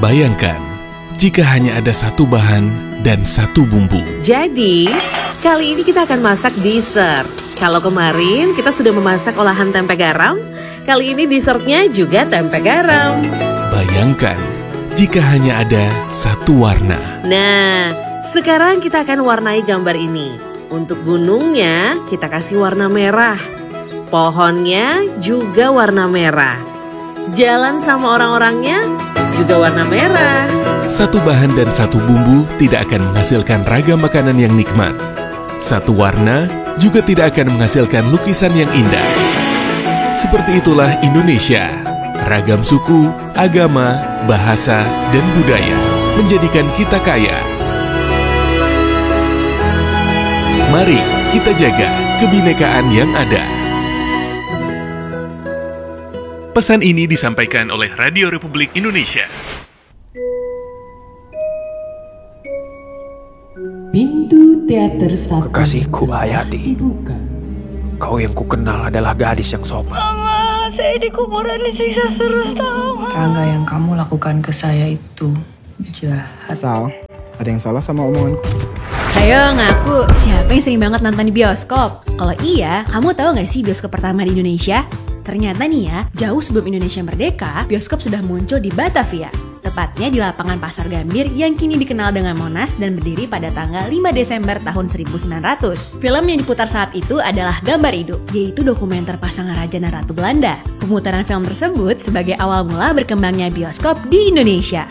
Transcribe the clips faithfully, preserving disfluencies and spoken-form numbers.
Bayangkan, jika hanya ada satu bahan dan satu bumbu. Jadi, kali ini kita akan masak dessert. Kalau kemarin kita sudah memasak olahan tempe garam, kali ini dessertnya juga tempe garam. Bayangkan, jika hanya ada satu warna. Nah, sekarang kita akan warnai gambar ini. Untuk gunungnya, kita kasih warna merah. Pohonnya juga warna merah. Jalan sama orang-orangnya juga warna merah. Satu bahan dan satu bumbu tidak akan menghasilkan ragam makanan yang nikmat. Satu warna juga tidak akan menghasilkan lukisan yang indah. Seperti itulah Indonesia. Ragam suku, agama, bahasa, dan budaya menjadikan kita kaya. Mari kita jaga kebinekaan yang ada. Pesan ini disampaikan oleh Radio Republik Indonesia. Pintu teater satu Kekasihku Hayati, dibuka. kau yang kukenal adalah gadis yang sopan. Mama, saya di kuburan disiksa terus, tahu. Rangga, yang kamu lakukan ke saya itu jahat. Sal, ada yang salah sama omonganku? Ayo ngaku, siapa yang sering banget nonton di bioskop? Kalau iya, kamu tahu gak sih bioskop pertama di Indonesia? Ternyata nih ya, jauh sebelum Indonesia merdeka, bioskop sudah muncul di Batavia. Tepatnya di lapangan Pasar Gambir yang kini dikenal dengan Monas dan berdiri pada tanggal lima Desember tahun seribu sembilan ratus. Film yang diputar saat itu adalah Gambar Hidup, yaitu dokumenter pasangan Raja dan Ratu Belanda. Pemutaran film tersebut sebagai awal mula berkembangnya bioskop di Indonesia.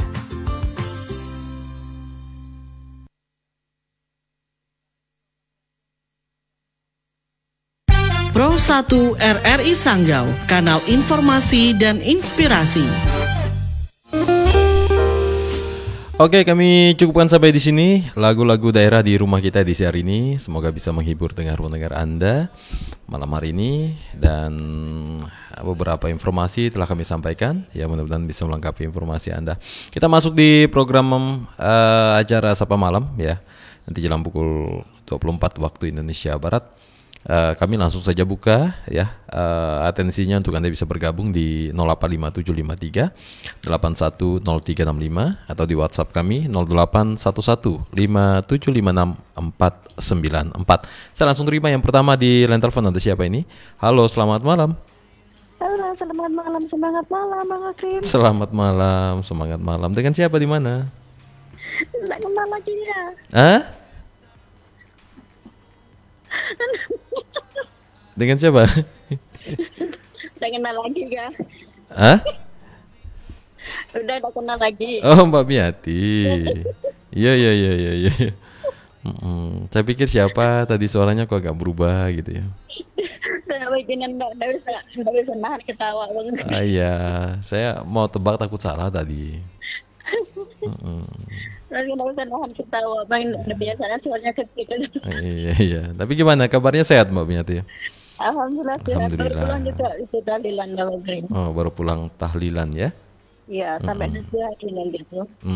Pro satu R R I Sanggau, kanal informasi dan inspirasi. Oke, kami cukupkan sampai di sini lagu-lagu daerah di rumah kita di hari ini. Semoga bisa menghibur dengar-dengar Anda malam hari ini, dan beberapa informasi telah kami sampaikan. Ya, mudah-mudahan bisa melengkapi informasi Anda. Kita masuk di program uh, acara Sapa Malam ya. Nanti jelang pukul dua puluh empat waktu Indonesia Barat. Uh, kami langsung saja buka ya uh, atensinya untuk Anda bisa bergabung di nol delapan lima tujuh lima tiga delapan satu nol tiga enam lima atau di WhatsApp kami nol delapan satu satu lima tujuh lima enam empat sembilan empat. Saya langsung terima yang pertama di line telepon. Ada siapa ini? Halo, selamat malam. Halo, selamat malam, semangat malam, Bang Akrim. Selamat malam, semangat malam. Dengan siapa di mana? Tidak kenal lagi ya. Hah? Dengan siapa? Udah kenal lagi ya. Hah? Udah udah kenal lagi. Oh, Mbak Miati. Iya iya iya iya iya. Mm-mm. Saya pikir siapa tadi, suaranya kok agak berubah gitu ya. Tidak begini, tidak bisa, tidak bisa nahan ketawa. Ah iya, saya mau tebak takut salah tadi. Mm-mm. Lagi tidak bisa nahan ketawa. Bang, biasanya suaranya kecil. Iya iya. Tapi gimana kabarnya, sehat Mbak Miati? Alhamdulillah, Alhamdulillah. baru pulang juga itu tahlilan Bang Akrim. Oh, baru pulang tahlilan ya? Iya, sampai Mm-mm. nanti tahlilan gitu.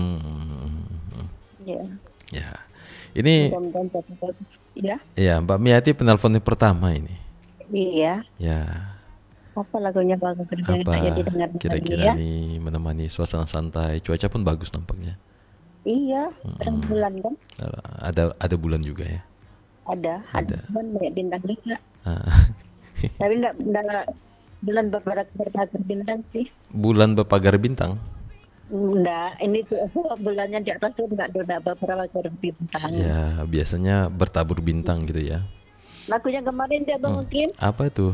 Mm-mm. Iya. Ya. Ini Mudah-mudahan bagus. Iya. ya Mbak Miati penelpon yang pertama ini. Iya. Ya. Apa lagunya Bang Akrim yang Apa enak ya didengar kira-kira ya? nih menemani suasana santai, cuaca pun bagus nampaknya. Iya, kan Mm-mm. bulan kan? Ada ada bulan juga ya. Ada, ada, Ada. bulan banyak bintang juga. Ah. Tapi enggak, enggak bulan berpagar berpagar bintang sih. Bulan berpagar bintang. Enggak, ini tuh bulannya di atas tuh enggak ada berpagar bintang. Ya, biasanya bertabur bintang gitu ya. Lagunya kemarin dia Bang Hmm. Kim, Apa itu?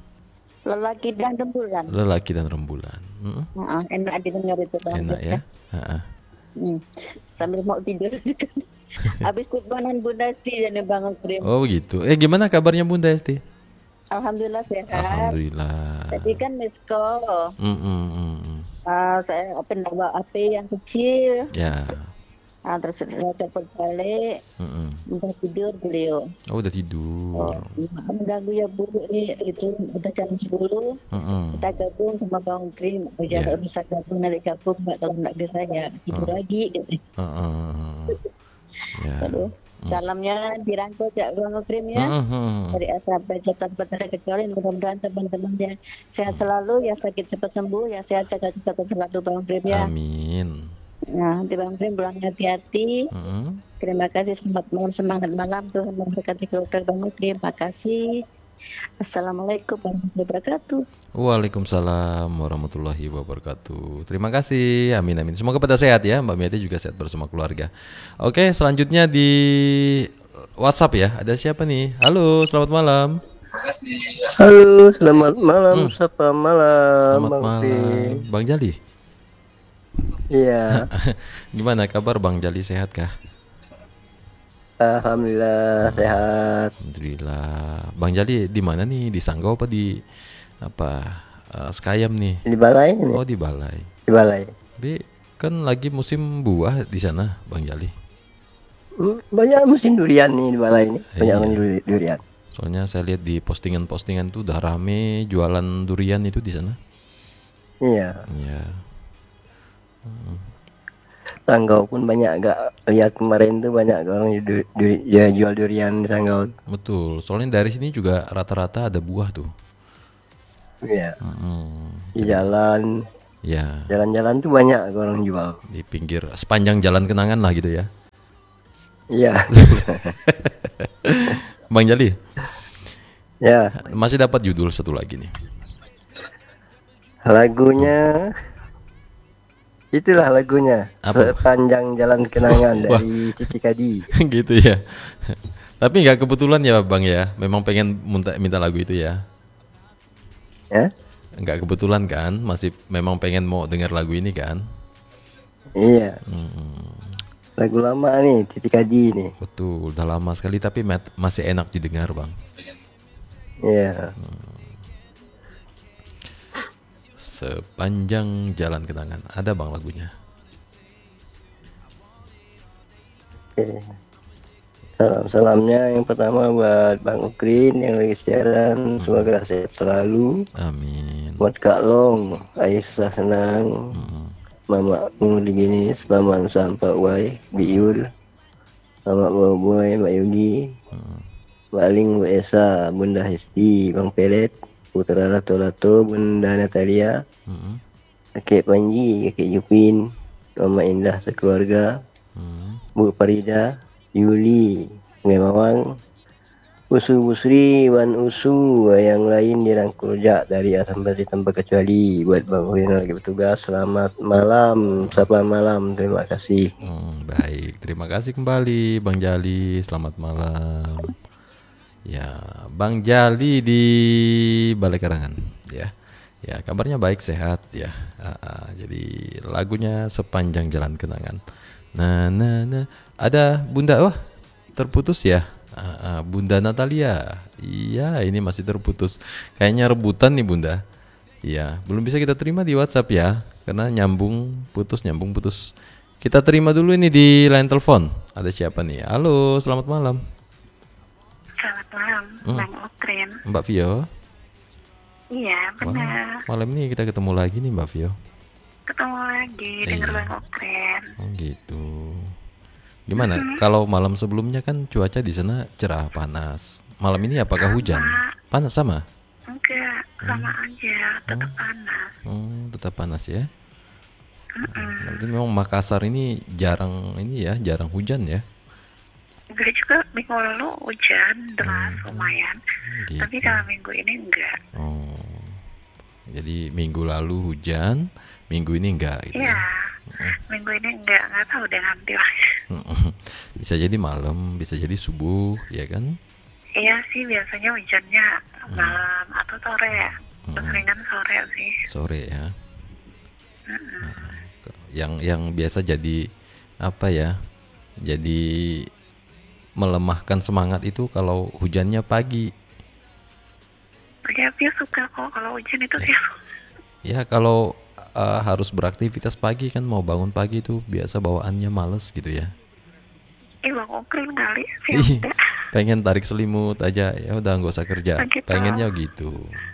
Lelaki dan Rembulan. Lelaki dan Rembulan. Mm-mm. Heeh, enak didengar itu Bang. Enak ya. Ha-ha. Hmm. Sambil mau tidur. Habis kutbanan Bunda Esti dan Bang Kim. Oh gitu. Eh, gimana kabarnya Bunda Esti? Alhamdulillah sehat. Alhamdulillah. Tadi kan miss call. Mm-mm. Ah, saya open bawa H P yang kecil. Ya. Ah, terus saya telepon balik. Mm-mm. Udah tidur beliau. Oh, udah tidur. Oh, mengganggu ya Bu, ini itu udah jam sepuluh. Mm-mm. Kita gabung sama Bang Krim. Oh, Ya. jangan bisa gabung, nanti gabung nggak, kalau nggak bisa ya tidur Oh. lagi gitu. Uh-uh. Ya. Aduh, salamnya dirangkul ya Bang Krim ya. Mm-hmm. Dari A sampai Z tanpa terkecuali, mudah-mudahan teman-teman yang sehat selalu, yang sakit cepat sembuh, yang sehat jaga kesehatan selalu Bang Krim ya. Amin. Nah, nanti Bang Ukrin pulang hati-hati. Mm-mm. Terima kasih, selamat malam, semangat malam. Tuhan memberkati keluarga Bang Ukrin. Terima kasih. Assalamualaikum warahmatullahi wabarakatuh. Waalaikumsalam warahmatullahi wabarakatuh. Terima kasih. Amin amin. Semoga pada sehat ya. Mbak Miati juga sehat bersama keluarga. Oke, selanjutnya di WhatsApp ya. Ada siapa nih? Halo, selamat malam. Halo, selamat malam. Hmm. Sapa malam, Selamat Bang malam, Ukrin. Bang Jali. Iya, Gimana kabar Bang Jali, sehat kah? alhamdulillah sehat. Alhamdulillah. Bang Jali di mana nih? Di Sanggau apa di apa? eh, Sekayam nih. Di balai ini, Oh, di Balai. di balai. Tapi kan lagi musim buah di sana, Bang Jali. Hmm, Banyak musim durian nih di balai ini. Banyak Iya. orang duri- durian. Soalnya saya lihat di postingan-postingan tuh udah rame jualan durian itu di sana. Iya, Iya. Sanggau pun banyak, gak lihat kemarin tuh banyak orang du- du- ya, jual durian di Sanggau. Betul. Soalnya dari sini juga rata-rata ada buah tuh. Iya, Mm-mm. di jalan, Ya, jalan-jalan tuh banyak orang jual. di pinggir sepanjang jalan kenangan lah gitu ya. Iya, Bang Jali, ya. masih dapat judul satu lagi nih. Lagunya, itulah lagunya. Apa? Sepanjang Jalan Kenangan Wah. dari Cici Kadi. Gitu ya. Tapi nggak kebetulan ya Bang ya. Memang pengen minta, minta lagu itu ya. Ya? Nggak kebetulan kan. Masih memang pengen mau dengar lagu ini kan. Iya. Hmm, Lagu lama nih, Cici Kadi nih. betul. Udah lama sekali tapi mat- masih enak didengar Bang. Iya. Sepanjang Jalan Kenangan. Ada Bang lagunya. Oke. Salam-salamnya yang pertama buat Bang Ukrin yang lagi siaran. Semoga sehat selalu. Amin. Buat Kak Long, ayo susah senang. Hmm. Mama Muli Ginis, Paman Sampak Wai, Biul, Mama Boboy, Mbak Yogi, Mbak Ling, Mbak Esa, Bunda Hesti, Bang Pelet, Putra Lato-Lato, Bunda Natalia, Hmm. Kakek Panji, Kakek Jupin, Mama Indah sekeluarga, Hmm. Bu Farida, Yuli, Memawang, Usu Busri, Wan Usu, yang lain dirangkul jak dari asambeli tanpa kecuali. Buat Bang Ukrin lagi bertugas, selamat malam, sapa malam, terima kasih. Hmm, baik, terima kasih kembali Bang Jali. Selamat malam. Ya, Bang Jali di Balai Karangan. Ya, ya kabarnya baik, sehat ya. Ah, ah, jadi lagunya Sepanjang Jalan Kenangan. Nah, nah, nah. Ada Bunda, wah terputus ya. Ah, ah, Bunda Natalia. Iya, ini masih terputus. Kayaknya rebutan nih Bunda. Iya, belum bisa kita terima di WhatsApp ya, karena nyambung putus nyambung putus. Kita terima dulu ini di line telepon. Ada siapa nih? Halo, selamat malam. Selamat malam, Hmm. Bang Ukrin. Mbak Vio. Iya, benar. Wah, malam ini kita ketemu lagi nih Mbak Vio. Ketemu lagi, denger Iya. Bang Ukrin. Oh gitu. Gimana? Kalau malam sebelumnya kan cuaca di sana cerah panas. Malam ini apakah hujan? Panas sama? Enggak, sama aja, tetap panas. Hmm, tetap panas ya. Nanti memang Makassar ini jarang ini ya, jarang hujan ya. Enggak juga, minggu lalu hujan, deras, lumayan. Gitu. Tapi kalau minggu ini enggak. Oh. Jadi minggu lalu hujan, minggu ini enggak gitu. Iya, ya. minggu ini enggak, enggak tahu deh nanti lah. Bisa jadi malam, bisa jadi subuh, ya kan? Iya sih, biasanya hujannya malam atau sore. Keseringan sore sih. Sore ya. Nah, yang yang biasa jadi apa ya? Jadi melemahkan semangat itu kalau hujannya pagi. Ya, dia suka kok kalau hujan itu dia. Ya kalau uh, harus beraktivitas pagi kan, mau bangun pagi itu biasa bawaannya males gitu ya. Ih, Bang Ukrin kali. Ih, pengen tarik selimut aja, ya udah nggak usah kerja. Oh, gitu. Pengennya gitu.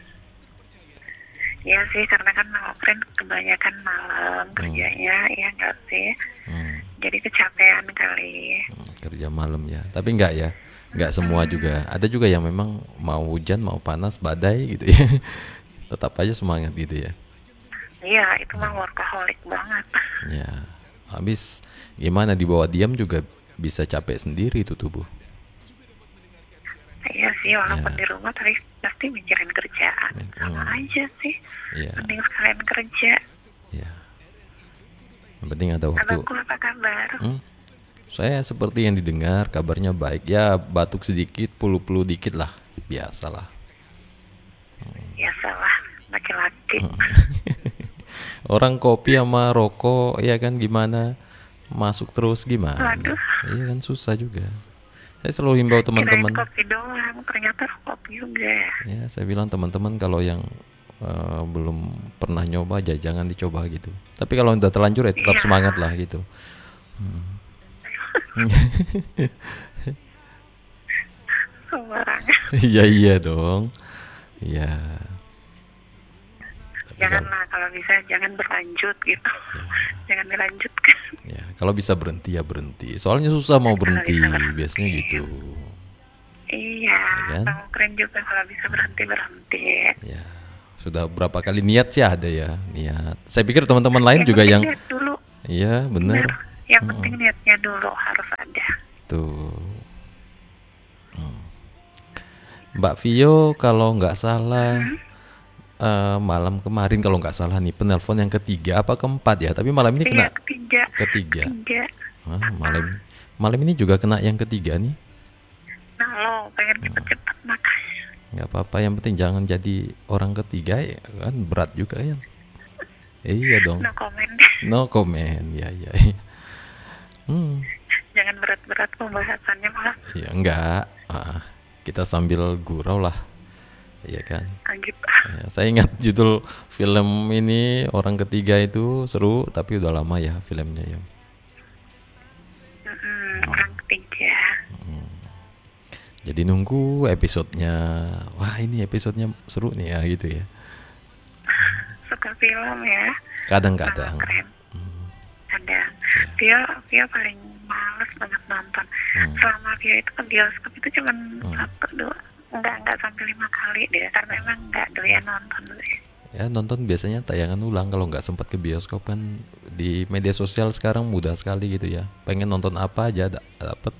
Iya sih, karena kan Bang Ukrin kebanyakan malam kerjanya, ya enggak sih? Hmm, Jadi kecapean kali. kerja malam ya. Tapi enggak ya. Enggak semua juga. Ada juga yang memang mau hujan, mau panas, badai gitu ya. Tetap aja semangat gitu ya. Iya, itu mah workaholic banget. Ya. Habis gimana dibawa diam juga bisa capek sendiri itu tubuh. Iya sih, walaupun Ya. di rumah tapi pasti mikirin kerjaan. Sama Hmm. aja sih. Iya. Mending sekalian kerja. Yang penting ada waktu. Abangku apa kabar? Hmm? Saya seperti yang didengar kabarnya baik. Ya batuk sedikit, flu-flu dikit lah, biasalah. Biasalah, laki-laki. Orang kopi sama rokok ya kan gimana masuk terus gimana? Waduh. Iya kan susah juga. Saya selalu himbau teman-teman. Kirain kopi doang, ternyata rokok juga. Ya saya bilang teman-teman kalau yang uh, belum pernah nyoba aja jangan dicoba gitu. Tapi kalau udah terlanjur ya tetap Iya. semangat lah gitu. Hmm. Sembarangan. Iya iya dong. Iya. Janganlah kalau bisa jangan berlanjut gitu. Jangan dilanjutkan. Ya, kalau bisa berhenti ya berhenti. Soalnya susah mau berhenti, biasanya gitu. Iya, kan? kamu keren juga kalau bisa berhenti berhenti. Ya, sudah berapa kali niat sih ada ya, niat. Saya pikir teman-teman lain Yang juga penting yang niat dulu. Iya, benar. Yang Mm-mm. penting niatnya dulu harus ada. Tuh. Hmm. Mbak Vio kalau nggak salah eh, malam kemarin kalau nggak salah nih penelpon yang ketiga apa keempat ya, tapi malam ini kena Iya, ketiga. ketiga. Ketiga. Ah, malam malam ini juga kena yang ketiga nih. Nah lo pengen cepet-cepet makanya. Nggak apa-apa, yang penting jangan jadi orang ketiga ya kan, berat juga ya. Iya dong. No comment. No comment, ya ya. ya. Hmm, Jangan berat-berat pembahasannya malah. ya enggak. Ah, kita sambil gurau lah, iya kan. Ah, gitu. Ya, saya ingat judul film ini orang ketiga itu seru, tapi udah lama ya filmnya ya. Mm-mm, orang ketiga. Jadi nunggu episodenya. Wah ini episodenya seru nih ya gitu ya. Suka film ya. Kadang-kadang. Keren. Ada. Vio, Vio paling males banget nonton. Selama Vio itu ke bioskop itu cuma satu dua, enggak enggak sampai lima kali deh, karena emang enggak doyan nonton deh. Ya nonton biasanya tayangan ulang kalau nggak sempat ke bioskop kan. Di media sosial sekarang mudah sekali gitu ya. Pengen nonton apa aja da- dapet.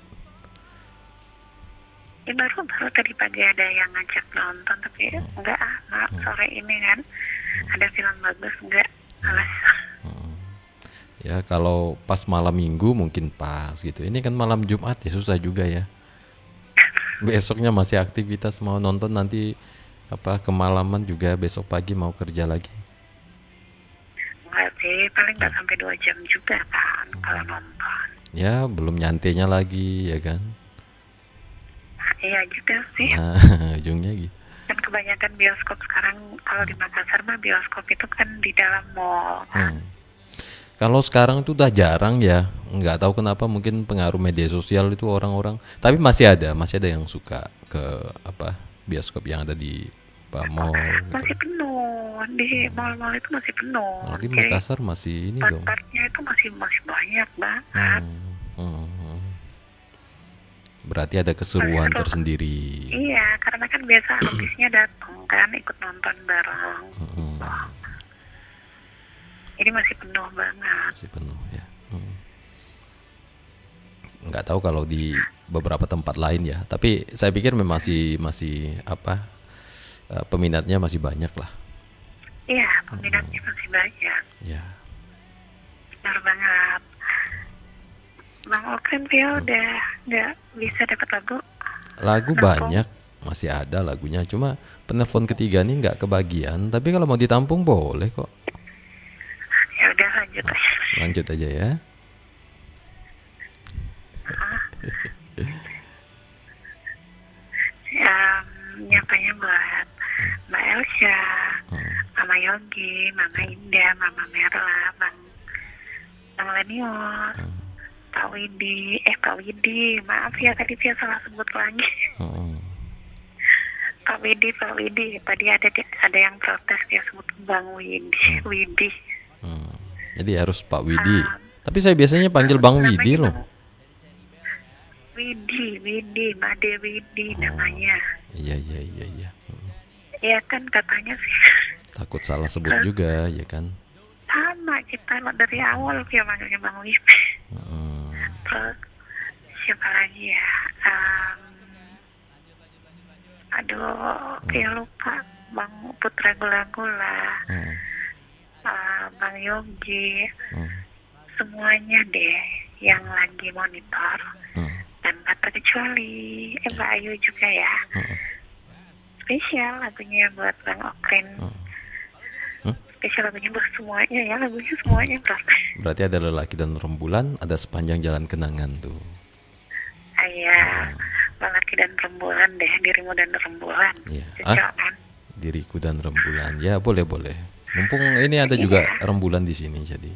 Ya baru baru tadi pagi ada yang ngajak nonton tapi enggak ah, maaf, sore ini kan ada film bagus enggak, alas. Ya kalau pas malam minggu mungkin pas gitu. Ini kan malam Jumat ya susah juga ya. Besoknya masih aktivitas mau nonton nanti apa kemalaman juga besok pagi mau kerja lagi. Enggak sih, paling enggak sampai dua jam juga kan kalau nonton. Ya belum nyantainya lagi ya kan. Nah, iya juga sih. Nah ujungnya gitu. Kan kebanyakan bioskop sekarang kalau di Makassar mah bioskop itu kan di dalam mall. Hmm. Kalau sekarang itu udah jarang ya, nggak tahu kenapa, mungkin pengaruh media sosial itu orang-orang. Tapi masih ada, masih ada yang suka ke apa bioskop yang ada di apa, mall. Masih Gitu. penuh di mall-mall itu masih penuh. Kalau di Jadi, Makassar masih ini dong. part-partnya itu masih masih banyak banget. Hmm, hmm, hmm. Berarti ada keseruan tersendiri. Iya, karena kan biasa artisnya datang kan ikut nonton bareng. Hmm, Ini masih penuh banget. masih penuh ya. Hmm. Nggak tahu kalau di beberapa tempat lain ya. Tapi saya pikir memang masih masih apa eh, peminatnya masih banyak lah. Iya, peminatnya masih banyak. Ya. Benar banget. Bang Okren Vio udah nggak bisa dapat lagu. Lagu banyak masih ada lagunya. Cuma penelpon ketiga nih nggak kebagian. Tapi kalau mau ditampung boleh kok. Ya udah lanjut aja. Lanjut aja ya. Ya, nyapanya buat Mbak Elsa, Mama Yogi, Mama Indah, Mama Merla, Bang Bang Lenius, Pak Widi, eh Pak Widi, maaf ya tadi saya salah sebut lagi. Pak Widi, Pak Widi, tadi ada ada yang protes dia sebut Bang Widi, Widi. Jadi harus Pak Widi. Tapi saya biasanya panggil Bang Widi loh. Widi, Widi, Made Widi namanya. Iya iya iya iya. Ya kan katanya sih. Takut salah sebut juga ya kan. Sama lama kita dari awal dia manggilnya Bang Wipi. Hmm. Terus siapa lagi ya? Um, aduh, hmm. ya lupa. Bang Putra Gula-Gula, hmm. uh, Bang Yogi, hmm. semuanya deh yang lagi monitor. Hmm. Tanpa terkecuali, eh Mbak Ayu juga ya. Hmm. Spesial lagunya buat Bang Okren. Hmm. Hmm? Spesial lagunya buat semuanya ya, lagunya semuanya berat. Berarti ada lelaki dan rembulan, ada sepanjang jalan kenangan tuh. Iya, hmm. lelaki dan rembulan deh, dirimu dan rembulan. Yeah. Cocok Ah? kan? Diriku dan rembulan, ya boleh boleh. Mumpung ini ada yeah. juga rembulan di sini, jadi.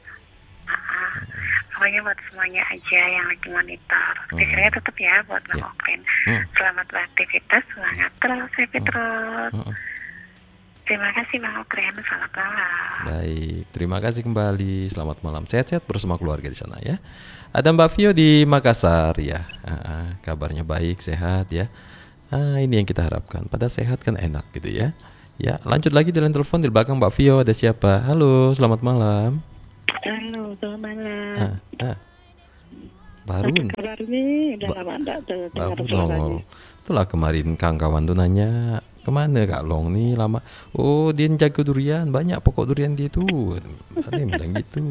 Uh, pokoknya buat semuanya aja yang lagi monitor. Hmm. Biasanya tetap ya buat Bang yeah. Okren. Hmm. Selamat beraktivitas, semangat terus, happy hmm. terus. Hmm. Terima kasih Bang Okren, selamat malam. Baik, terima kasih kembali. Selamat malam, sehat-sehat bersama keluarga di sana ya. Ada Mbak Vio di Makassar ya. Uh, kabarnya baik, sehat ya. Ah, ini yang kita harapkan. Pada sehat kan enak gitu ya. Ya, lanjut lagi dengan telepon di belakang Mbak Vio. Ada siapa? Halo, selamat malam. Halo, selamat malam. Ah, ah. Baru nih. Kabar nih, udah lama enggak dengar suaranya. Itulah kemarin Kang kawan tuh nanya, kemana Kak Long nih lama? Oh, dia jaga durian, banyak pokok durian dia tuh. Ada yang bilang gitu.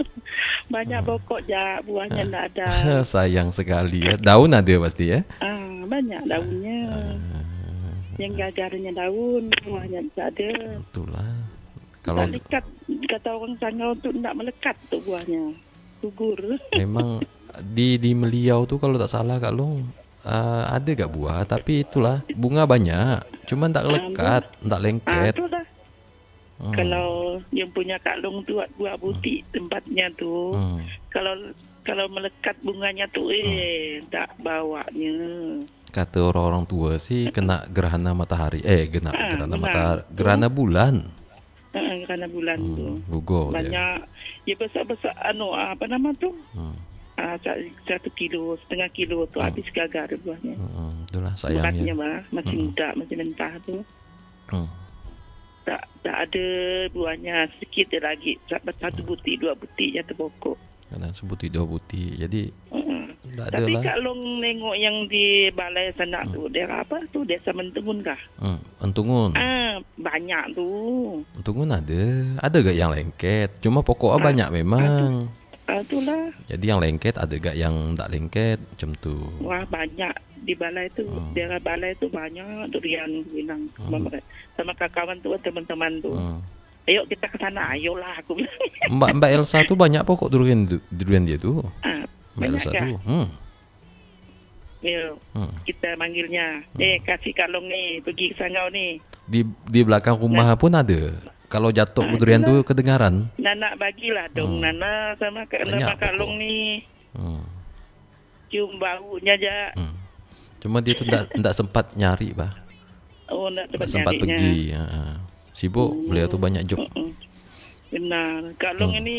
Banyak pokok ya, buahnya enggak ada. Sayang sekali ya. Daun ada pasti ya? Ah, banyak daunnya. Ah. Yang gagarnya daun, buahnya enggak ada. Itulah. Kalau melekat, kata orang Sanggau tuh enggak melekat tuh buahnya. Gugur. Memang di di Meliau tuh kalau tak salah Kak Long, uh, ada gak buah, tapi itulah bunga banyak, cuman tak lekat, tak lengket. Ah, Hmm. Kalau yang punya Kak Long tuh buah putih hmm. tempatnya tuh. Hmm. Kalau kalau melekat bunganya tuh eh hmm. tak bawanya. Kata orang-orang tua sih kena gerhana matahari. Eh kena ah, gerhana matahari, gerhana bulan. Uh, gerhana bulan hmm. tuh. Gugur. Banyak ya besar-besar anu apa nama tuh? Hmm. Uh, satu kilo, setengah kilo tuh hmm. habis gagar buahnya. Hmm. Itulah sayangnya. Buahnya bah, masih hmm. muda, masih mentah tuh. Hmm. Tak, tak ada buahnya, sedikit lagi, satu butir, dua butir jatuh pokok. Karena sebutir dua butir, jadi uh-uh. tak ada tapi lah. Tapi kalau nengok yang di balai sana hmm. tuh, daerah apa tuh, desa Mentungun kah? Hmm. Mentungun. Ah, banyak tuh. Mentungun ada, ada gak yang lengket? Cuma pokoknya ah, banyak memang. Ah, itulah. Jadi yang lengket ada gak yang tak lengket, macam tuh. Wah banyak di balai itu, hmm. daerah balai itu banyak durian bilang hmm. sama kawan tuh teman-teman tuh. Hmm. Ayo kita ke sana, ayolah aku bilang. Mbak Mbak Elsa tuh banyak pokok durian durian dia tuh. Ah, Mbak Elsa kah? tuh. Hmm. Yo, hmm. kita manggilnya. Hmm. Eh kasih kalung nih, pergi ke Sanggau nih. Di di belakang rumah nah. pun ada. Kalau jatuh nah, durian tuh kedengaran. Nana bagilah dong, hmm. Nana sama nama kalung nih. Hmm. Cium baunya aja. Hmm. Cuma dia tuh enggak enggak sempat nyari, Pak. Oh, enggak sempat, sempat pergi. Ya. Sibuk, hmm. beliau tuh banyak job. Benar. Kalung hmm. ini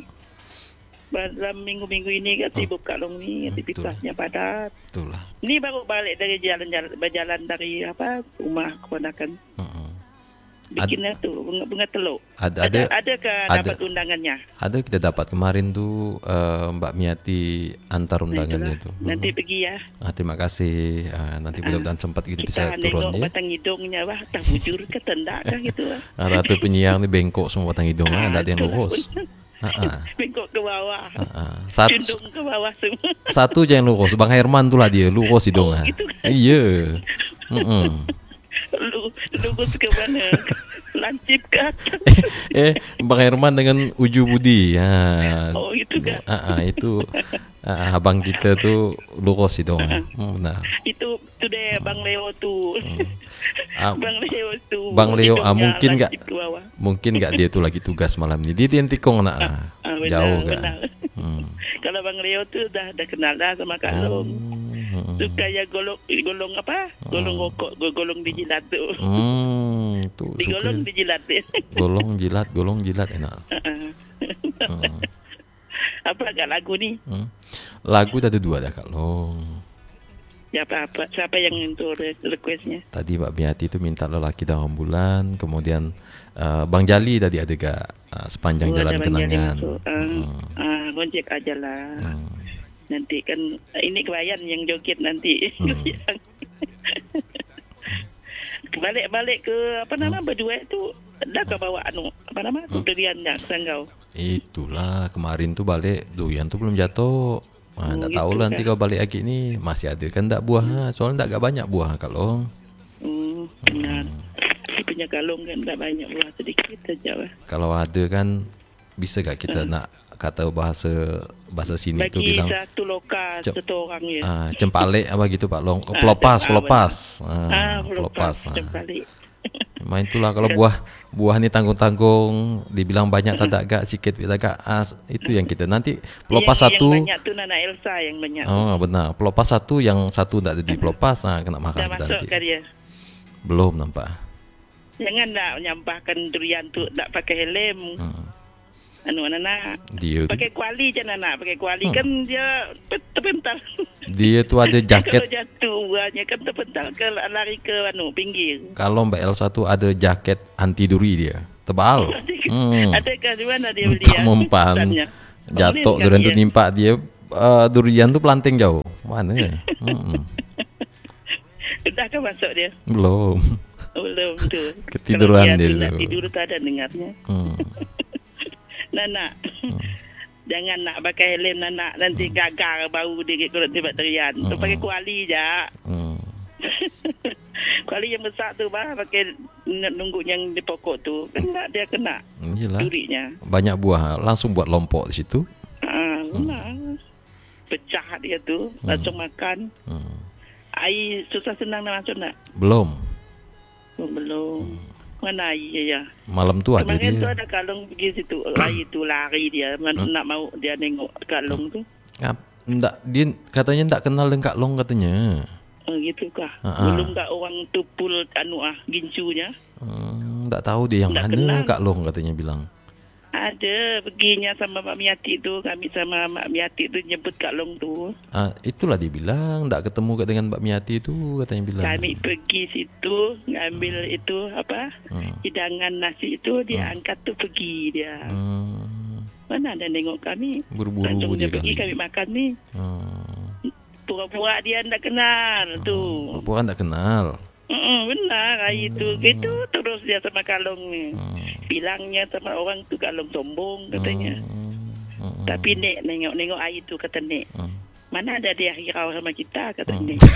dalam minggu-minggu ini kan sibuk hmm. Kalung ini, aktivitasnya padat. Itulah. Ini baru balik dari jalan-jalan berjalan dari apa? Rumah keponakan. Hmm. Bikinnya Ad, tuh bunga, bunga teluk. Ada ada ada ke dapat undangannya. Ada kita dapat kemarin tuh uh, Mbak Miati antar undangannya itu. Nanti hmm. pergi ya. Ah, terima kasih. Uh, nanti mudah-mudahan sempat kita, kita bisa turun ya. Batang hidungnya wah tak bujur ke tenda kah gitu lah. Ratu penyiar nih bengkok semua batang hidungnya, enggak ada yang lurus. Heeh. Bengkok ke bawah. Heeh. Satu Cundung ke bawah semua. Satu aja yang lurus. Bang Herman tuh lah dia lurus hidungnya. Oh, gitu kan? Iya. Heeh. Lu lurus ke mana? Lancip ke atas. eh, Bang Herman dengan Uju Budi ya. Oh itu kan. Ah, uh, uh, itu uh, abang kita tuh lurus itu. Uh-huh. Hmm, nah. Itu tuh deh Bang Leo tuh. Hmm. Uh, Bang Leo tuh. Bang Leo ah, mungkin enggak mungkin enggak dia tuh lagi tugas malam ini. Dia tikong nak. Uh, uh, jauh kan. Hmm. Kalau Bang Leo tuh udah udah kenal dah sama Kalung. Hmm. Tuh kayak golong golong apa? Golong rokok, golong dijilat tuh. Hmm, tuh. Digolong dijilat deh. Golong jilat, golong jilat enak. Uh-uh. hmm. Apa agak lagu nih? Hmm. Lagu ada dua dah Kak Long. Siapa apa? Siapa yang itu requestnya? Tadi Mbak Miati itu minta lelaki dalam bulan, kemudian uh, Bang Jali tadi ada gak uh, sepanjang Oh, jalan ada Bang Jali kenangan. masuk. Ah, Hmm. ah, gojek aja lah. Hmm. Nanti kan ini klien yang joget nanti. Hmm. Balik-balik ke apa nama berdua itu dah ke bawa anu apa nama Hmm. durian yang sanggau. Itulah kemarin tuh balik durian tuh belum jatuh. Nah, Oh, tak gitu tahu lah nanti kah? kalau balik lagi ni masih ada kan tak buah. Soalnya tak gak banyak buah kalau. Hmm, benar. Dia punya kalung kan tak banyak buah, sedikit saja lah. Kalau ada kan bisa gak kita Hmm. nak kata bahasa bahasa sini tu Bagi bilang satu loka Cem- satu orang ya. ah, cempalik apa gitu Pak Long. Oh, Ah, pelopas, ah, pelopas. Ah, Ah, pelopas, pelopas. Ah. cempalik. Main itulah kalau buah buah ni tanggung-tanggung dibilang banyak tak agak sikit tak agak ah, itu yang kita nanti pelopas yang, satu. Yang banyak tu Nana Elsa yang banyak. Oh benar, pelopas satu yang satu tak ada di pelopas ah kena makan Dah kita masuk nanti. ke dia. Belum nampak. Jangan nak menyampahkan durian tu tak pakai helm. Hmm. Anu Nana. Dia tu, Pakai kuali je Nana, pakai kuali Hmm. kan dia pe- terpental. dia tu ada Kalau jaket. jatuh buahnya kan terpental ke lari ke anu pinggir. Kalau Mbak Elsa tu ada jaket anti duri dia. Tebal. Hmm. Adakah di mana dia beli? Tak ah? mempan. Pesannya. Jatuh Oh, durian dia. tu nimpak dia uh, durian tu pelanting jauh. Mana ya? Hmm. Dah kan masuk dia? Belum. Belum tu. Ketiduran Kalau dia tu. Nak tu. tidur tak ada dengarnya. Hmm. Nana. Jangan nak pakai helm Nana. Nanti gagal bau dia kalau tiba durian. Tu Hmm. pakai kuali je. Hmm. Kuali yang besar tu bah pakai n- nunggu yang di pokok tu. Kena dia kena Iyalah. durinya. Banyak buah langsung buat lompok di situ. Ah, benar. Pecah dia tu, langsung makan. Hmm. Air susah senang nak masuk nak? Belum. Oh, belum. Mana air ya? Malam tu ada Kemarin tu dia. ada kalung pergi situ. Air tu lari dia. Man, Hmm. Nak mau dia nengok kalung tu. Ah, ndak dia katanya ndak kenal dengan Kak Long katanya. Oh, gitu kah? Ha-ha. Belum tak orang tu pul anu ah, gincunya. Hmm, ndak tahu dia yang Ndak mana kenal. Kak Long katanya bilang. Ada perginya sama Mak Miati tu. Kami sama Mak Miati tu jemput Kak Long tu. Ah, itulah dia bilang ndak ketemu kat dengan Mbak Miati tu katanya bilang. Kami pergi situ ngambil itu apa? Hmm. Hidangan nasi itu dia angkat tu pergi dia. Hmm. Mana ada nengok kami? Buru-buru Langsung dia, dia pergi kali. kami makan ni. Hmm. Pura-pura dia tak kenal tu. Bukan ndak kenal. Mm-mm, benar hari tu. Gitu terus dia sama Kalong ni. Hmm. Bilangnya sama orang tu Kalong sombong katanya. Hmm. Tapi Nek nengok-nengok air tu kata Nek. Hmm. Mana ada dia hirau sama kita kata Hmm. Nek.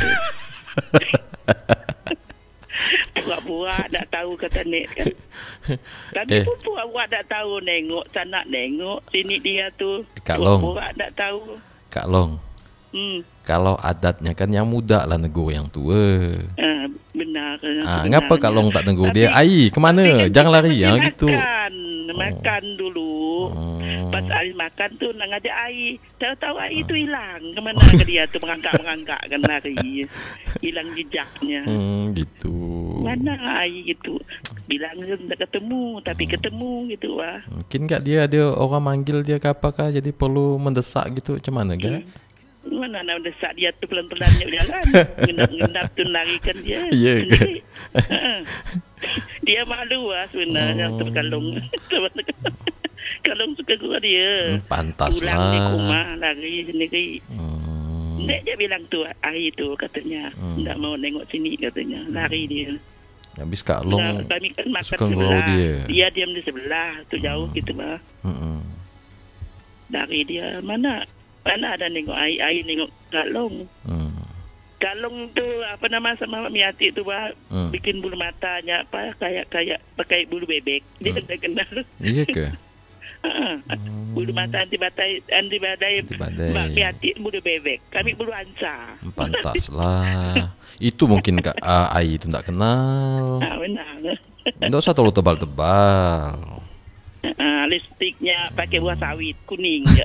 Pura-pura tak tahu kata Nek kan. Kami Eh. pun pura-pura tak tahu nengok sana nengok sini dia tu. Kak Long. Pura-pura tak tahu. Kak Long. Hmm. Kalau adatnya kan yang muda lah negur yang tua. Ah, benar. Ah, benar. ngapa Kak Long tak negur dia? Ai, kemana? Tapi kan Jangan lari kita ya mesti gitu. Makan, makan dulu. Hmm. Pas habis makan tu nak ngajak air. Tahu-tahu air tu hilang. Kemana ke dia tu merangkak-merangkak kan lari. Hilang jejaknya. Hmm, gitu. Mana air gitu. Bilang tak ketemu tapi Hmm. ketemu gitu wah. Mungkin gak dia ada orang manggil dia ke apakah jadi perlu mendesak gitu macam mana gak? Mana nak mendesak dia tu pelan-pelan dia berjalan. Ngendap-ngendap tu larikan dia. Ya ke? Sendiri. Ha. Dia malu lah sebenarnya Oh. tu Kalong. Kalong suka gua dia. Hmm, pantas Pulang di lah. rumah lari sendiri. Hmm. Nek dia bilang tu hari tu katanya. Hmm. Tak mau nengok sini katanya. Lari dia. Habis Kak Nah, Long kami kan makan suka sebelah. ngurau dia. Dia diam di sebelah. Tu jauh gitu bah. Hmm. Lari dia. Mana? Mana ada nengok air-air nengok Kalong. Hmm. Kalong tu apa nama sama Mak Miati tu bah. Hmm. Bikin bulu matanya apa kayak kayak pakai bulu bebek. Dia Hmm. tak kenal. Iya ke? Ha. Bulu mata anti badai anti badai. Anti badai. Mak Miati bulu bebek. Kami bulu ansa. Pantas lah. Itu mungkin Kak uh, Ai itu tak kenal. Ah benar. Tidak usah terlalu tebal-tebal. Ah, lipstiknya pakai buah sawit kuning je.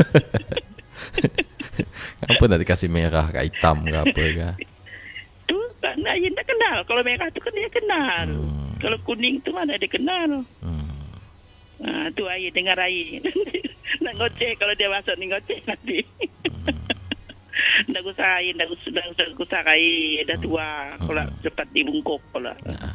Apa nak dikasih merah ke hitam ke apa ke? Tu karena dia tak kenal. Kalau merah tu kan dia kenal. Hmm. Kalau kuning tu mana dia kenal. Hmm. Ah, tu air dengar air. Nak ngoceh kalau dia masuk ni ngoceh nanti. Hmm. Nak ndak usahain, ndak us- ndak usah usahain, dah tua, kalau cepat dibungkuk kalau.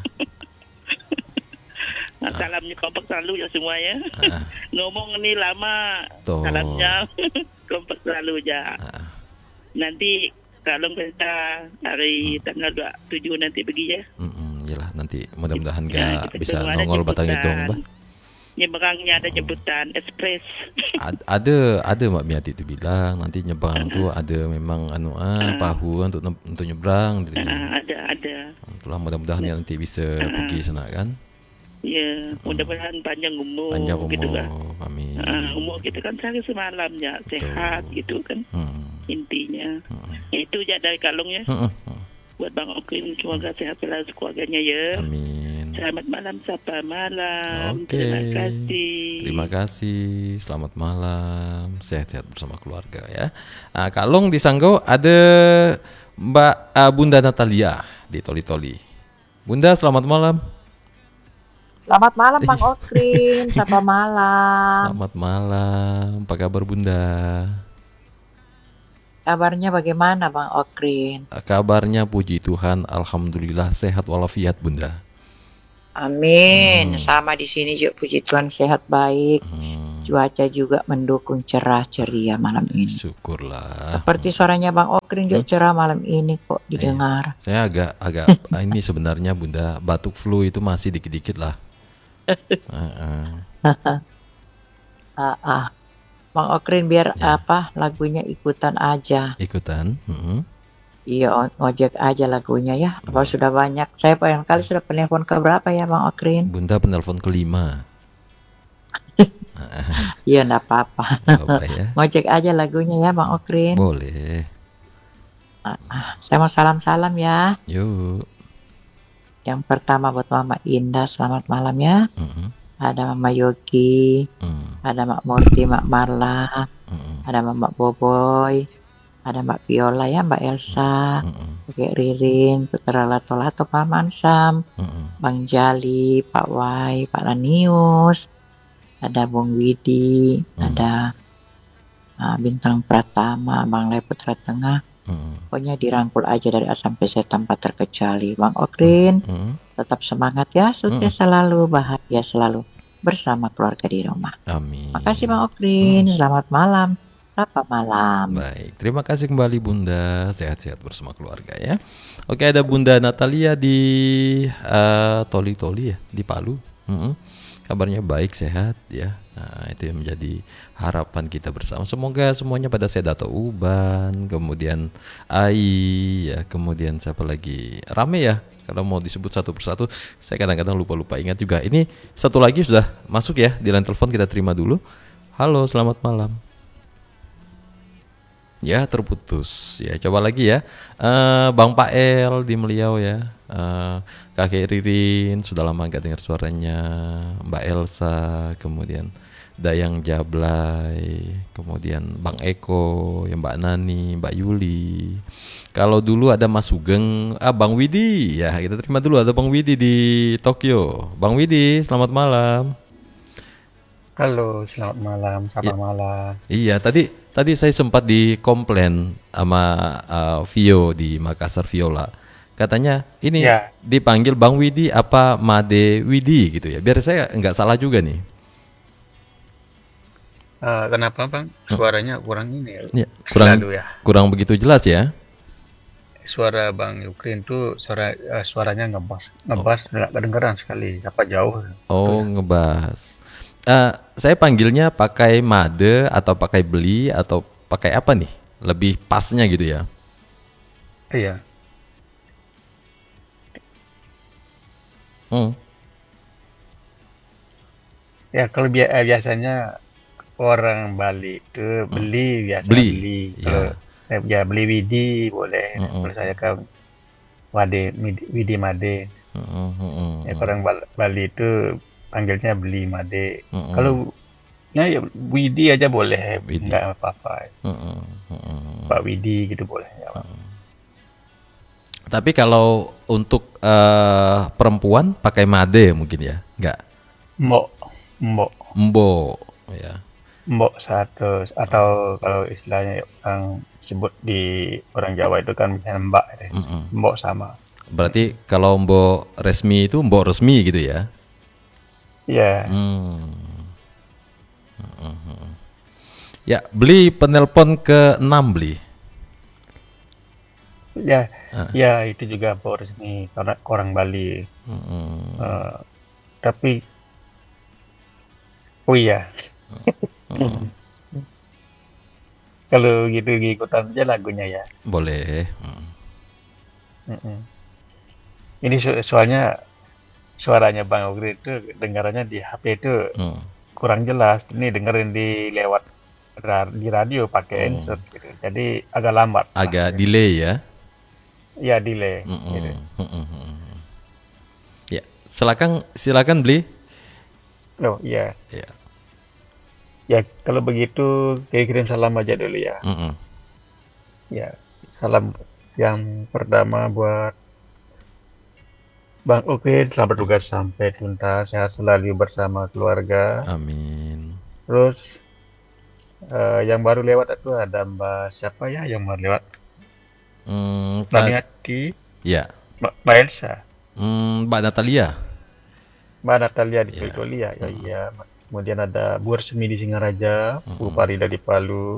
Nah, salamnya kompak selalu ya semua ya. Ngomong ini lama, Tuh. salamnya kompak selalu ya. Nanti kalau kita hari tanggal dua puluh tujuh nanti pergi ya. Mm-mm, iyalah nanti mudah-mudahan Ya, gak kita bisa ketemu, ada nongol batang jemputan. hidung, Mbak. Nyebrangnya ada jemputan ekspres. Ad- ada ada Mbak Miati itu bilang nanti nyebrang tuh ada memang anu ah pahu untuk ne- untuk nyebrang gitu. Ah, ada ada. Itulah mudah-mudahan ya nanti bisa pergi sana kan. Ya, mudah-mudahan panjang umur, Panjang umur, gitu kan. amin. Ah, umur kita kan sehari semalam ya, sehat gitu kan. Intinya. Itu aja dari kalungnya. Buat Bang Okin, semoga sehat selalu keluarganya ya. Amin. Selamat malam, sapa malam. Oke. Terima kasih. Terima kasih. Selamat malam. Sehat-sehat bersama keluarga ya. Nah, Kalung di Sanggau ada Mbak uh, Bunda Natalia di Toli-Toli. Bunda, selamat malam. Selamat malam Bang Okrin, sapa malam. Selamat malam. Apa kabar Bunda? Kabarnya bagaimana Bang Okrin? Kabarnya puji Tuhan, alhamdulillah sehat walafiat Bunda. Amin. Sama di sini juga puji Tuhan sehat baik. Cuaca juga mendukung cerah ceria malam ini. Syukurlah. Seperti suaranya Bang Okrin juga cerah malam ini kok didengar. Saya agak agak ini sebenarnya Bunda, batuk flu itu masih dikit-dikit lah. Uh-uh. ah, ah. Bang Okrin biar apa lagunya ikutan aja. Ikutan. Mm-hmm. Iya, o- ngojek aja lagunya ya. Kalau sudah banyak, saya yang kali sudah penelpon ke berapa ya Bang Okrin? Bunda penelpon kelima. Iya, enggak apa-apa. Apa ya? Ngojek aja lagunya ya Bang Okrin. Boleh. Ah, ah. Saya mau salam-salam ya. Yuk. Yang pertama buat Mama Indah, selamat malam ya. Mm-hmm. Ada Mama Yogi, Mm. ada Mak Murti, Mak Marla, mm. ada Mama Boboy, ada Mbak Viola ya, Mbak Elsa, Kakek Ririn, Putra Lato-Lato, Paman Sam, Mm-mm. Bang Jali, Pak Wai, Pak Lanius, ada Bung Widi, Mm. ada uh, Bintang Pratama, Bang Lai Putra Tengah. Mm. Pokoknya dirangkul aja dari A sampai Z tanpa terkecuali. Bang Okrin, Mm. tetap semangat ya, sukses Mm. selalu, bahagia selalu bersama keluarga di rumah. Amin. Makasih Bang Okrin, selamat malam. Sapa malam. Baik, terima kasih kembali Bunda. Sehat-sehat bersama keluarga ya. Oke, ada Bunda Natalia di uh, Toli-Toli ya, di Palu. Mm-mm. Kabarnya baik, sehat ya. Nah, itu yang menjadi harapan kita bersama. Semoga semuanya pada sehat. Atau Uban, kemudian Ai ya, kemudian siapa lagi? Rame ya. Kalau mau disebut satu persatu, saya kadang-kadang lupa-lupa ingat juga. Ini satu lagi sudah masuk ya di line telepon, kita terima dulu. Halo, selamat malam. Ya, terputus. Ya, coba lagi ya. Uh, Bang Pael di Meliau ya. Uh, Kakek Ririn sudah lama gak dengar suaranya. Mbak Elsa, kemudian Dayang Jablay, kemudian Bang Eko, ya Mbak Nani, Mbak Yuli. Kalau dulu ada Mas Sugeng, ah Bang Widi. Ya, kita terima dulu, ada Bang Widi di Tokyo. Bang Widi, selamat malam. Halo, selamat malam, selamat Ya. malam. Iya, tadi tadi saya sempat dikomplain sama uh, Vio di Makassar Viola. Katanya ini Ya. dipanggil Bang Widi apa Made Widi gitu ya. Biar saya nggak salah juga nih. Eh, kenapa Bang? Suaranya kurang ini Ya, kurang Selalu ya. kurang begitu jelas ya. Suara Bang Yukrin tuh suara eh, suaranya ngebas, ngebas nggak kedengeran sekali, apa jauh. Oh, ngebahas. Uh, saya panggilnya pakai Made atau pakai beli atau pakai apa nih? Lebih pasnya gitu ya. Iya. Hmm. Ya kalau bi- eh, biasanya orang Bali itu beli biasa Beli, beli. ya. Kalau eh, ya beli Widi boleh. Mm-mm. Kalau saya kan Wade Midi- Widi Made. Mm-mm, mm-mm, Ya, orang Bal- Bali itu panggilnya beli Made. Mm-mm. Kalau ya, ya Widi aja boleh, Widi. nggak apa-apa. Mm-mm, mm-mm. Pak Widi gitu boleh. Ya, Pak. Tapi kalau untuk uh, perempuan pakai Made mungkin ya, enggak? Mbok, mbok. Mbo, ya. mbok satu atau kalau istilahnya yang sebut di orang Jawa itu kan misalnya mbak, Mm-mm. mbok sama. Berarti kalau mbok resmi itu mbok resmi gitu ya? Iya. Hmm. Mm-mm. Ya, beli penelpon ke enam beli. Ya, Ah. ya itu juga mbok resmi karena orang Bali. Mm-mm. Eh, tapi, oh iya. Mm-mm. Kalau gitu ikutan aja lagunya ya. Boleh. Mm. Mm-mm. Ini so- soalnya suaranya Bang Ogri itu dengarannya di H P itu Mm. kurang jelas. Ini dengerin di lewat ra- di radio pakai Mm. insert gitu. Jadi agak lambat. Agak delay ya. Ya delay. Mm-mm. Gitu. Mm-mm. Ya, silakan silakan beli. Oh iya. Ya. Ya kalau begitu kirim salam aja dulu ya. Mm-mm. Ya salam yang pertama buat Bang Ogri, selamat bertugas sampai tuntas, sehat selalu bersama keluarga. Amin. Terus eh, yang baru lewat itu ada Mbak siapa ya yang baru lewat? Mm, Mbak ta- Miati, ya. Mbak Mbak Elsa, Mm, Mbak Natalia. Mbak Natalia di Ya. Pelitolia, ya iya. Kemudian ada Bu Resmi di Singaraja, Bu Mm-mm. Farida di Palu,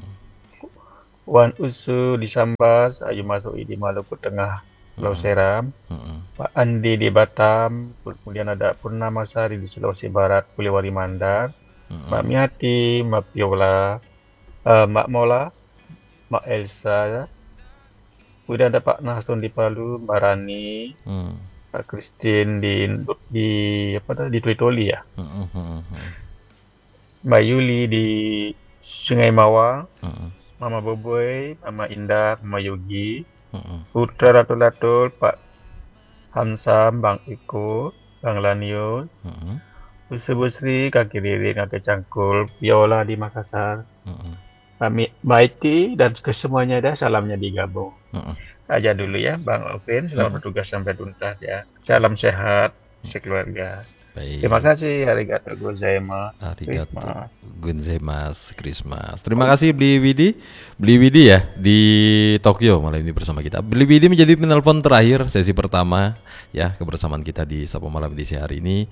Wan Usu di Sambas, Ayu Masui di Maluku Tengah, Pulau Seram, Mm-mm. Pak Andi di Batam, kemudian ada Purnama Sari di Sulawesi Barat, Polewali Mandar, Mbak Miati, Mbak Piola, eh, Mbak Mola, Mbak Elsa, kemudian ada Pak Nasrun di Palu, Mbak Rani, Mm. Pak Christine di di apa tadi di Tulitoli ya, Mm-mm. Mbak Yuli di Sungai Mawar, Mm-mm. Mama Boboy, Mama Indah, Mama Yogi, Mm-mm. Putra Ratul-Ratul, Pak Hamsam, Bang Iko, Bang Lanio, Mm-mm. Busu Busri, Kaki Ririn, Kaki Cangkul, Viola di Makassar, Mm-mm. Mbak Mi- Mbak Iti, dan kesemuanya ada salamnya digabung. Mm-mm. Aja dulu ya, Bang Alvin, selamat bertugas sampai tuntas ya. Salam sehat, sekeluarga. Baik. Terima kasih, arigato gozaimasu. Arigato Christmas. gozaimasu, Christmas. Terima kasih Beli Widi. Beli Widi ya di Tokyo malam ini bersama kita. Beli Widi menjadi penelpon terakhir sesi pertama ya kebersamaan kita di Sapa Malam edisi hari ini.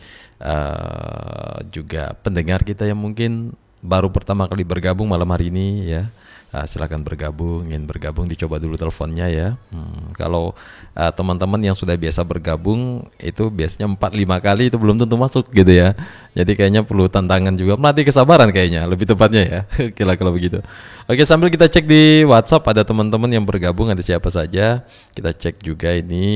Uh, juga pendengar kita yang mungkin baru pertama kali bergabung malam hari ini ya. Uh, silakan bergabung, ingin bergabung dicoba dulu teleponnya ya. Hmm, kalau uh, teman-teman yang sudah biasa bergabung itu biasanya empat lima kali itu belum tentu masuk gitu ya. Jadi kayaknya perlu tantangan juga, melatih kesabaran kayaknya lebih tepatnya ya. Kira kalau begitu. Oke, sambil kita cek di WhatsApp ada teman-teman yang bergabung, ada siapa saja. Kita cek juga ini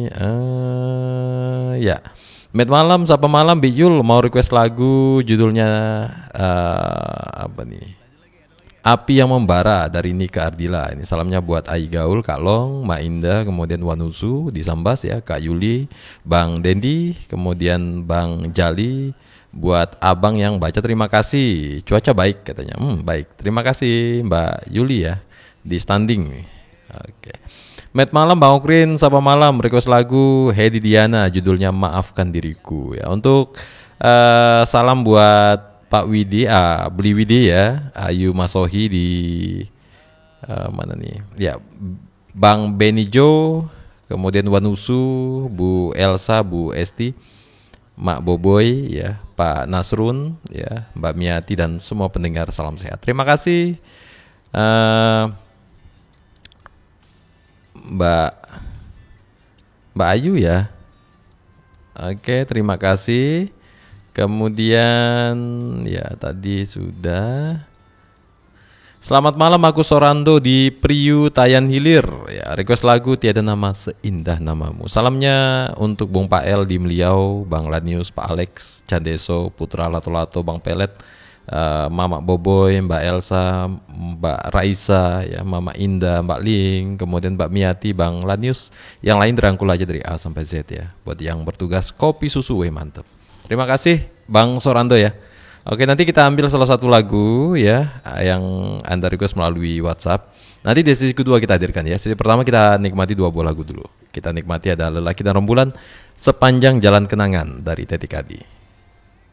uh, ya. Med malam, sapa malam, Bijul mau request lagu judulnya uh, apa nih? Api yang Membara dari Nika Ardila. Ini salamnya buat Ai Gaul, Kak Long, Ma Indah, kemudian Wanusu di Sambas ya, Kak Yuli, Bang Dendi, kemudian Bang Jali, buat abang yang baca terima kasih. Cuaca baik katanya. Hmm, baik. Terima kasih Mbak Yuli ya di standing. Oke. Met malam Bang Okrin, sapa malam request lagu Hedi Diana judulnya Maafkan Diriku ya. Untuk uh, salam buat Pak Widi, ah, Beli Widi ya, Ayu Masohi di uh, mana nih? Ya, Bang Benijo, kemudian Wanusu, Bu Elsa, Bu Esti, Mak Boboy ya, Pak Nasrun ya, Mbak Miati dan semua pendengar salam sehat. Terima kasih uh, Mbak Mbak Ayu ya. Oke, terima kasih. Kemudian ya tadi sudah. Selamat malam, aku Sorando di Priu Tayan Hilir ya, request lagu Tiada Nama Seindah Namamu. Salamnya untuk Bung Pael di Meliau, Bang Lanius, Pak Alex, Candeso, Putra Lato-Lato, Bang Pelet, uh, Mama Boboy, Mbak Elsa, Mbak Raisa ya, Mama Indah, Mbak Ling, kemudian Mbak Miati, Bang Lanius. Yang lain dirangkul aja dari A sampai Z ya. Buat yang bertugas kopi susu weh mantep. Terima kasih Bang Sorando ya. Oke, nanti kita ambil salah satu lagu ya yang Anda request melalui WhatsApp. Nanti di sesi kedua kita hadirkan ya. Sesi pertama kita nikmati dua buah lagu dulu. Kita nikmati ada Lelaki dan Rembulan, Sepanjang Jalan Kenangan dari Teti Kadi.